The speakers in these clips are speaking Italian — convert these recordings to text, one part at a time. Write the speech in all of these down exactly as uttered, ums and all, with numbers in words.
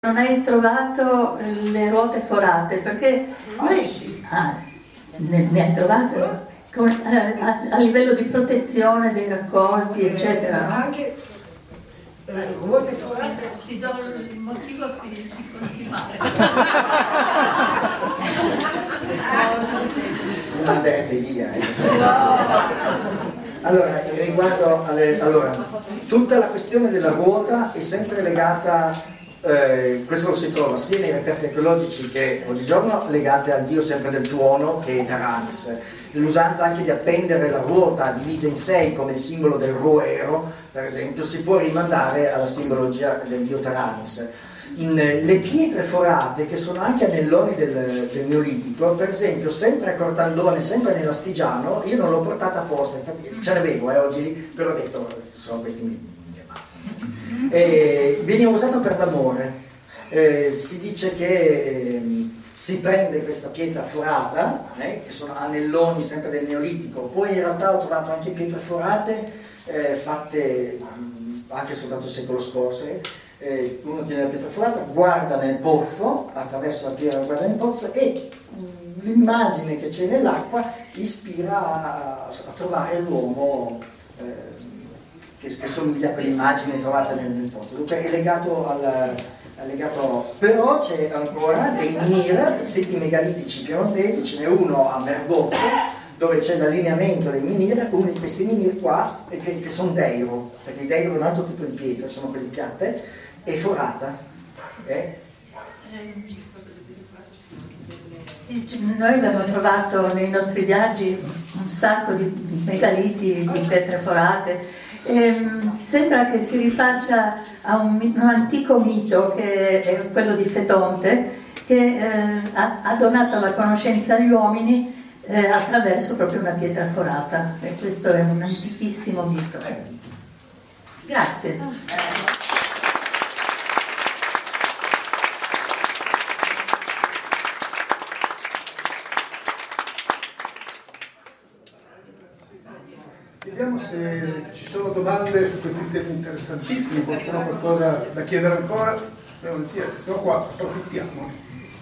Non hai trovato le ruote forate perché noi, ah, sì. ah, ne, ne hai trovate Come, a, a livello di protezione dei raccolti eccetera, no? Anche eh, ruote forate. Ti do il motivo per di continuare. Non andate via eh. Allora, riguardo alle, allora, tutta la questione della ruota è sempre legata. Eh, questo lo si trova sia nei reperti archeologici che oggigiorno legate al dio sempre del tuono che è Taranis. L'usanza anche di appendere la ruota divisa in sei come il simbolo del roero, per esempio, si può rimandare alla simbologia del dio Taranis. In, le pietre forate, che sono anche anelloni del, del Neolitico, per esempio, sempre a Cortandone, sempre nell'Astigiano, io non l'ho portata apposta, infatti ce l'avevo eh, oggi lì, però ho detto, sono questi mi, mi ammazzano. Eh, veniva usato per l'amore. Eh, si dice che eh, si prende questa pietra forata, eh, che sono anelloni sempre del Neolitico, poi in realtà ho trovato anche pietre forate eh, fatte mh, anche soltanto il secolo scorso. Eh. Eh, uno tiene la pietra forata, guarda nel pozzo, attraverso la pietra guarda nel pozzo e mh, l'immagine che c'è nell'acqua ispira a, a trovare l'uomo eh, che, che somiglia a quell'immagine trovata nel, nel pozzo. Dunque è legato al, è legato, però c'è ancora dei menhir, siti megalitici piemontesi, ce n'è uno a Mergozzo dove c'è l'allineamento dei menhir, uno di questi menhir qua che, che sono deiro, perché i deiro è un altro tipo di pietra, sono quelle piatte, e forata. Eh? Sì, noi abbiamo trovato nei nostri viaggi un sacco di megaliti, di pietre forate. Ehm, sembra che si rifaccia a un, un antico mito che è quello di Fetonte, che eh, ha, ha donato la conoscenza agli uomini eh, attraverso proprio una pietra forata, e questo è un antichissimo mito. Grazie. Vediamo se ci sono domande su questi temi interessantissimi, qualcuno ha qualcosa da chiedere ancora? Volentieri, se no qua approfittiamo.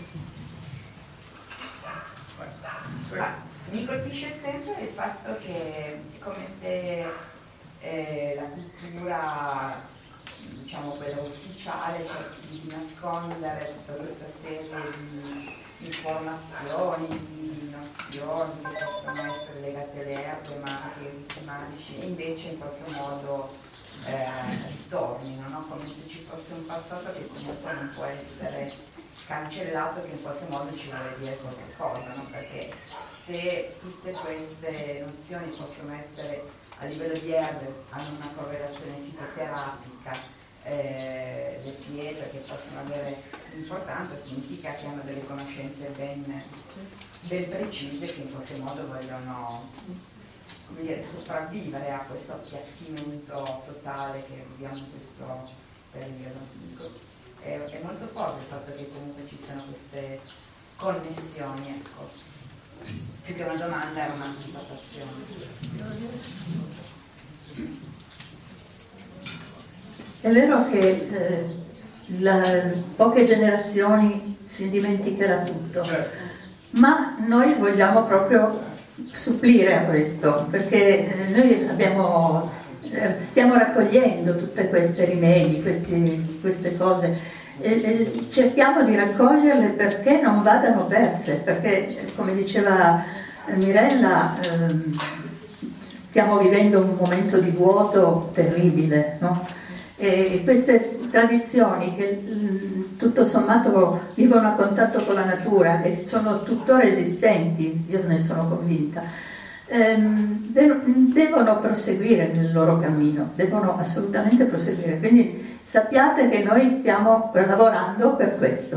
Mi colpisce sempre il fatto che è come se eh, la cultura, diciamo quella ufficiale, cerchi di nascondere tutta questa serie di informazioni, di nozioni che possono essere legate alle erbe, ma anche ai riti magici, e invece in qualche modo eh, ritornino, no? Come se ci fosse un passato che comunque non può essere cancellato, che in qualche modo ci vuole dire qualche cosa, no? Perché se tutte queste nozioni possono essere a livello di erbe, hanno una correlazione fitoterapica, eh, le pietre che possono avere importanza, significa che hanno delle conoscenze ben, ben precise che in qualche modo vogliono, come dire, sopravvivere a questo appiattimento totale che viviamo in questo periodo. È, è molto forte il fatto che comunque ci siano queste connessioni, ecco. Più che una domanda era una constatazione. È vero che eh, la, poche generazioni si dimenticherà tutto, Certo. Ma noi vogliamo proprio supplire a questo, perché eh, noi abbiamo, eh, stiamo raccogliendo tutte queste rimedi, questi, queste cose, e, e cerchiamo di raccoglierle perché non vadano perse, perché come diceva Mirella ehm, stiamo vivendo un momento di vuoto terribile, no? E queste tradizioni che tutto sommato vivono a contatto con la natura e sono tuttora esistenti, io ne sono convinta, ehm, devono proseguire nel loro cammino, devono assolutamente proseguire, quindi sappiate che noi stiamo lavorando per questo.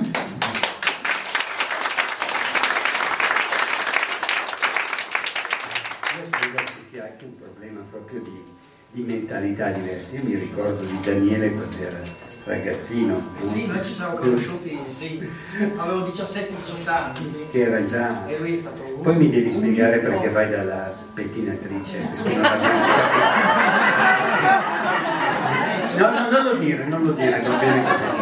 Ci sia anche un problema proprio di di mentalità diverse. Io mi ricordo di Daniele quando era ragazzino. Eh sì, noi ci siamo conosciuti, sì, avevo diciassette diciotto anni, sì. Che era già... E lui è stato... Poi mi devi spiegare perché vai dalla pettinatrice. No, no, non lo dire, non lo dire, va bene così.